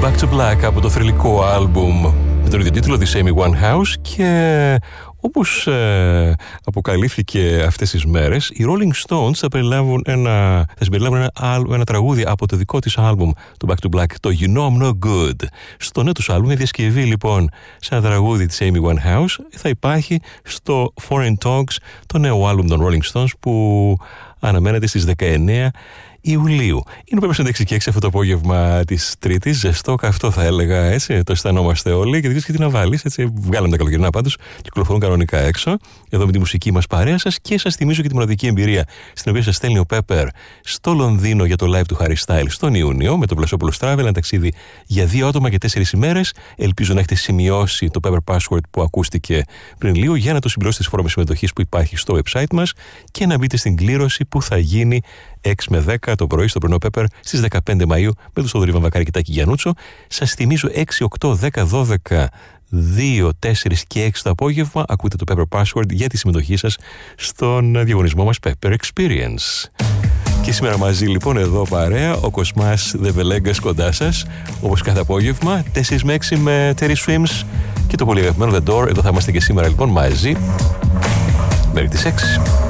Back to Black από το θρυλικό άλμπουμ με τον ίδιο τίτλο της Amy Winehouse, και όπως αποκαλύφθηκε αυτές τις μέρες, οι Rolling Stones θα συμπεριλάβουν ένα τραγούδι από το δικό της άλμπουμ, το Back to Black, το You Know I'm No Good. Στο νέο τους άλμπουμ, η διασκευή λοιπόν σε ένα τραγούδι της Amy Winehouse θα υπάρχει στο Foreign Talks, το νέο άλμπουμ των Rolling Stones που αναμένεται στις 19 Ιουλίου. Είναι πρέπει να 6 και 6 αυτό το απόγευμα της Τρίτης. Ζεστό, καυτό θα έλεγα, έτσι. Το αισθανόμαστε όλοι και δεν ξέρεις τι να βάλεις. Έτσι. Βγάλαμε τα καλοκαιρινά πάντως. Κυκλοφορούν κανονικά έξω. Εδώ με τη μουσική μας παρέα σας, και σας θυμίζω και τη μοναδική εμπειρία στην οποία σας στέλνει ο Pepper στο Λονδίνο για το live του Harry Styles τον Ιούνιο με το Βλασόπουλος Travel. Ένα ταξίδι για 2 άτομα και 4 ημέρες. Ελπίζω να έχετε σημειώσει το Pepper Password που ακούστηκε πριν λίγο για να το συμπληρώσετε στη φόρμα συμμετοχής που υπάρχει στο website μας και να μπείτε στην κλήρωση που θα γίνει 6 με 10 το πρωί στο πρωινό Pepper στις 15 Μαΐου με τον Θοδωρή Βαμβακάρη και Τάκη Γιαννούτσο. Σας θυμίζω 6, 8, 10, 12, 2, 4 και 6 το απόγευμα. Ακούτε το Pepper Password για τη συμμετοχή σας στον διαγωνισμό μας Pepper Experience. Και σήμερα μαζί λοιπόν εδώ παρέα ο Κοσμάς Δεβελέγκας κοντά σας, όπως κάθε απόγευμα 4 με 6 με Terry Swims και το πολύ αγαπημένο The Door. Εδώ θα είμαστε και σήμερα λοιπόν μαζί μέχρι τις 6.